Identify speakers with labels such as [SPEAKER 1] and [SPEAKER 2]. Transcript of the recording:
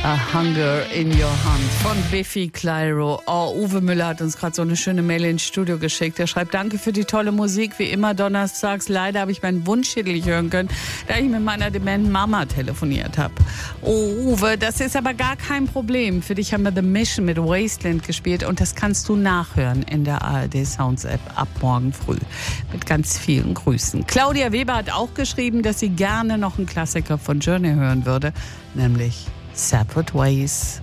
[SPEAKER 1] A Hunger in Your Hand von Biffy Clyro. Oh, Uwe Müller hat uns gerade so eine schöne Mail ins Studio geschickt. Er schreibt, danke für die tolle Musik, wie immer donnerstags. Leider habe ich meinen Wunschschädel nicht hören können, da ich mit meiner dementen Mama telefoniert habe. Oh, Uwe, das ist aber gar kein Problem. Für dich haben wir The Mission mit Wasteland gespielt und das kannst du nachhören in der ARD Sounds App ab morgen früh. Mit ganz vielen Grüßen. Claudia Weber hat auch geschrieben, dass sie gerne noch einen Klassiker von Journey hören würde, nämlich Separate Ways.